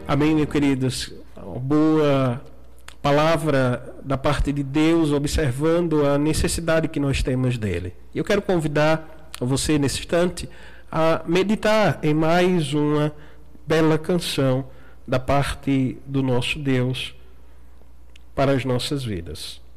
Amém, meus queridos? Uma boa palavra da parte de Deus, observando a necessidade que nós temos dele. E eu quero convidar você, nesse instante, a meditar em mais uma bela canção da parte do nosso Deus para as nossas vidas.